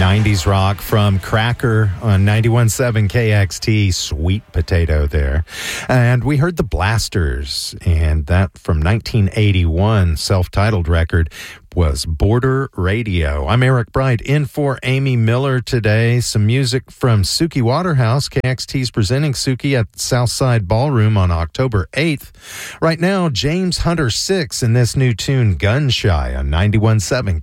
90s rock from Cracker on 91.7 KXT, Sweet Potato there. And we heard the Blasters, and that from 1981, self-titled record was Border Radio. I'm Eric Bright, in for Amy Miller today. Some music from Suki Waterhouse. KXT's presenting Suki at Southside Ballroom on October 8th. Right now, James Hunter 6 in this new tune, Gun Shy, on 91.7